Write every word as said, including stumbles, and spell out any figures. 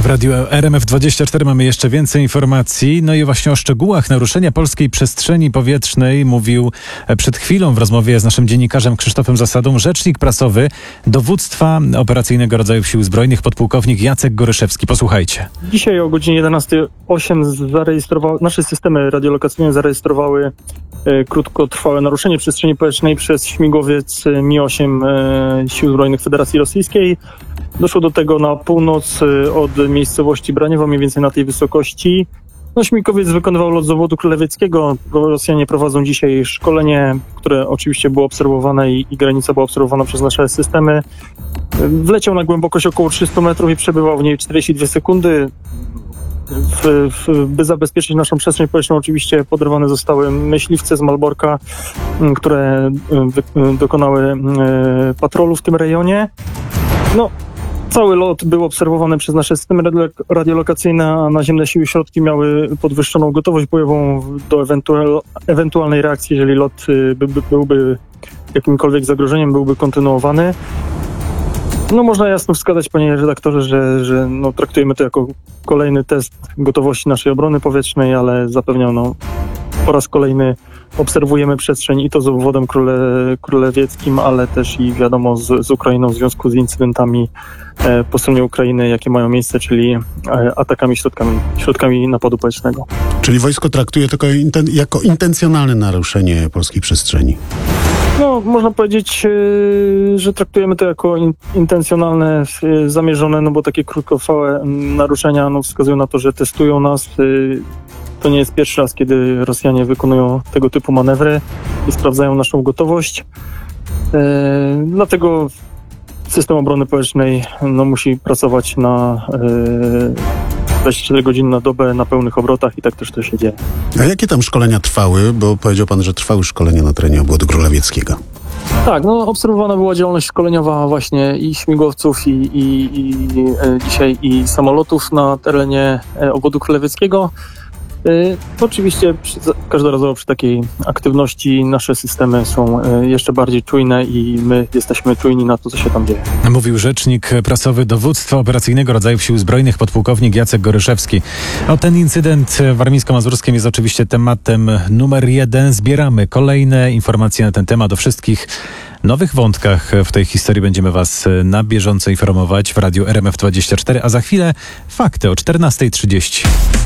radiu R M F dwadzieścia cztery mamy jeszcze więcej informacji. No i właśnie o szczegółach naruszenia polskiej przestrzeni powietrznej mówił przed chwilą w rozmowie z naszym dziennikarzem Krzysztofem Zasadą rzecznik prasowy Dowództwa Operacyjnego Rodzajów Sił Zbrojnych podpułkownik Jacek Goryszewski. Posłuchajcie. Dzisiaj o godzinie jedenastej osiem zarejestrowały, nasze systemy radiolokacyjne zarejestrowały e, krótkotrwałe naruszenie przestrzeni powietrznej przez śmigłowiec Mi osiem e, Sił Zbrojnych Federacji Rosyjskiej. Doszło do tego na północ e, od miejscowości Braniewo, mniej więcej na tej wysokości. No, śmigłowiec wykonywał lot z obwodu królewieckiego. Rosjanie prowadzą dzisiaj szkolenie, które oczywiście było obserwowane i, i granica była obserwowana przez nasze systemy. Wleciał na głębokość około trzysta metrów i przebywał w niej czterdzieści dwie sekundy. W, w, by zabezpieczyć naszą przestrzeń powietrzną oczywiście podrywane zostały myśliwce z Malborka, które wy, dokonały patrolu w tym rejonie. No, cały lot był obserwowany przez nasze systemy radiolokacyjne, a naziemne siły środki miały podwyższoną gotowość bojową do ewentual, ewentualnej reakcji, jeżeli lot by, by, byłby jakimkolwiek zagrożeniem, byłby kontynuowany. No można jasno wskazać, panie redaktorze, że, że no, traktujemy to jako kolejny test gotowości naszej obrony powietrznej, ale zapewniam, no, po raz kolejny obserwujemy przestrzeń i to z obwodem króle, królewieckim, ale też i wiadomo z, z Ukrainą w związku z incydentami e, po stronie Ukrainy, jakie mają miejsce, czyli e, atakami środkami, środkami napadu powietrznego. Czyli wojsko traktuje to jako, inten, jako intencjonalne naruszenie polskiej przestrzeni? No, można powiedzieć, yy, że traktujemy to jako in, intencjonalne, yy, zamierzone, no bo takie krótkotrwałe naruszenia no, wskazują na to, że testują nas. Yy, to nie jest pierwszy raz, kiedy Rosjanie wykonują tego typu manewry i sprawdzają naszą gotowość. Yy, dlatego system obrony powietrznej no, musi pracować na yy, dwadzieścia cztery godziny na dobę na pełnych obrotach i tak też to się dzieje. A jakie tam szkolenia trwały? Bo powiedział pan, że trwały szkolenia na terenie obwodu królewieckiego. Tak, no obserwowana była działalność szkoleniowa właśnie i śmigłowców i, i, i e, dzisiaj i samolotów na terenie e, obwodu królewieckiego. E, oczywiście przy, każdorazowo przy takiej aktywności nasze systemy są e, jeszcze bardziej czujne i my jesteśmy czujni na to, co się tam dzieje. Mówił rzecznik prasowy Dowództwa Operacyjnego Rodzajów Sił Zbrojnych podpułkownik Jacek Goryszewski. O, ten incydent warmińsko-mazurskim jest oczywiście tematem numer jeden. Zbieramy kolejne informacje na ten temat. O wszystkich nowych wątkach w tej historii będziemy Was na bieżąco informować w radiu R M F dwadzieścia cztery, a za chwilę fakty o czternasta trzydzieści.